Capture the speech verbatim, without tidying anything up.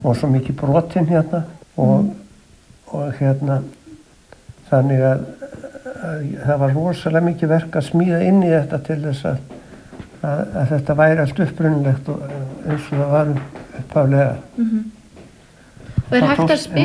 og svo mikið brotinn hérna og, og hérna þannig að, að það var rosalega mikið verk að smíða inn í þetta til þess að, að, að þetta væri allt upprunalegt og eins og það var upphaflega. Mm-hmm. Og er hægt að spila